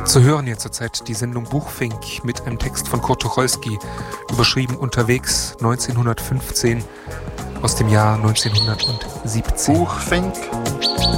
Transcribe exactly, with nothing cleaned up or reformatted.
Zu hören jetzt zurzeit die Sendung Buchfink mit einem Text von Kurt Tucholsky, überschrieben Unterwegs neunzehnhundertfünfzehn aus dem Jahr neunzehnhundertsiebzehn. Buchfink.